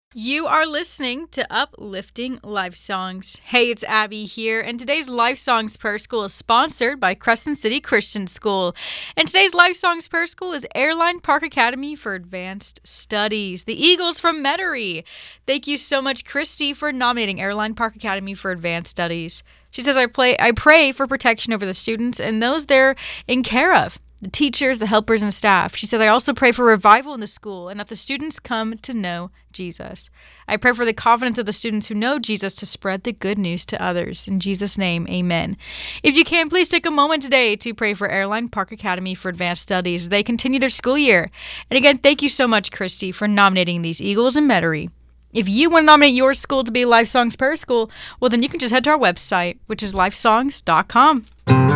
You are listening to Uplifting Life Songs. Hey, it's Abby here, and today's Life Songs Prayer School is sponsored by Crescent City Christian School. And today's Life Songs Prayer School is Airline Park Academy for Advanced Studies, the Eagles from Metairie. Thank you so much, Christy, for nominating Airline Park Academy for Advanced Studies. She says, I pray for protection over the students and those they're in care of, the teachers, the helpers, and staff. She said, I also pray for revival in the school and that the students come to know Jesus. I pray for the confidence of the students who know Jesus to spread the good news to others. In Jesus' name, amen. If you can, please take a moment today to pray for Airline Park Academy for Advanced Studies as they continue their school year. And again, thank you so much, Christy, for nominating these Eagles in Metairie. If you want to nominate your school to be Life Songs Prayer School, well, then you can just head to our website, which is lifesongs.com.